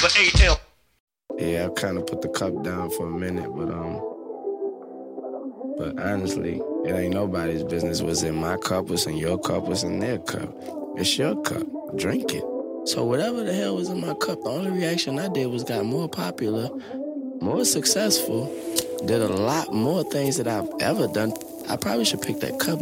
the AM. Yeah, I kind of put the cup down for a minute, but honestly, it ain't nobody's business what's in my cup, what's in your cup, what's in their cup. It's your cup. Drink it. So whatever the hell was in my cup, the only reaction I did was got more popular, more successful, did a lot more things that I've ever done. I probably should pick that cup